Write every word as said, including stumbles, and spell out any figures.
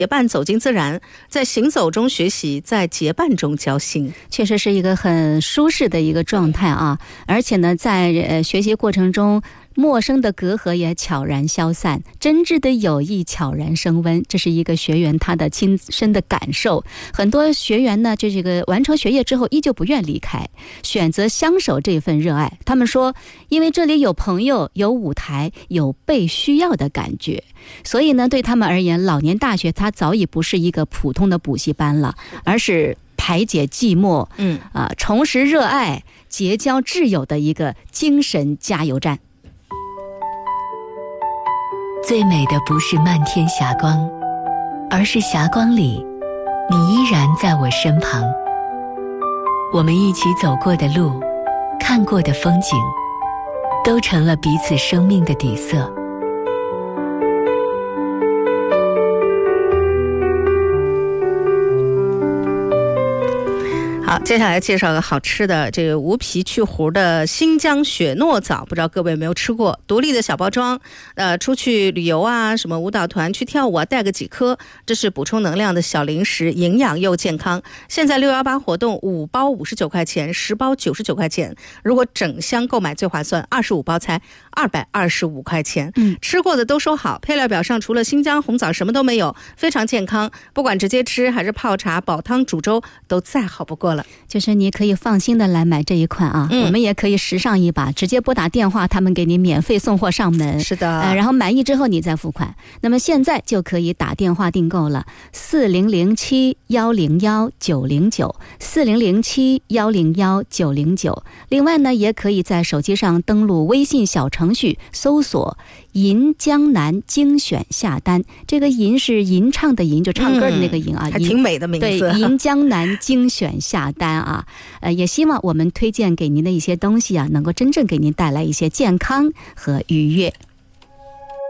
结伴走进自然，在行走中学习，在结伴中交心， 确实是一个很舒适的一个状态啊！而且呢，在呃学习过程中，陌生的隔阂也悄然消散，真挚的友谊悄然升温，这是一个学员他的亲身的感受。很多学员呢，就这个完成学业之后依旧不愿离开，选择相守这份热爱。他们说，因为这里有朋友，有舞台，有被需要的感觉，所以呢，对他们而言，老年大学它早已不是一个普通的补习班了，而是排解寂寞，嗯啊，重拾热爱，结交挚友的一个精神加油站。 最美的不是漫天霞光，而是霞光里你依然在我身旁。我们一起走过的路，看过的风景，都成了彼此生命的底色。 好，接下来介绍个好吃的，这个无皮去核的新疆雪糯枣，不知道各位有没有吃过？独立的小包装，呃，出去旅游啊，什么舞蹈团去跳舞啊，带个几颗，这是补充能量的小零食，营养又健康。现在六一八活动，五包五十九块钱，十包九十九块钱，如果整箱购买最划算，二十五包才二百二十五块钱。嗯，吃过的都说好，配料表上除了新疆红枣什么都没有，非常健康，不管直接吃还是泡茶、煲汤、煮粥，都再好不过了。 就是你可以放心的来买这一款啊、嗯、我们也可以时尚一把，直接拨打电话，他们给你免费送货上门。 是的、 呃、然后满意之后你再付款。那么现在就可以打电话订购了，四零零七幺零幺九零九，四零零七幺零幺九零九。另外呢，也可以在手机上登录微信小程序，搜索银江南精选下单。这个银是吟唱的吟，就唱歌的那个吟啊、嗯、 还挺美的名字。 对，银江南精选下单啊，呃，也希望我们推荐给您的一些东西啊，能够真正给您带来一些健康和愉悦。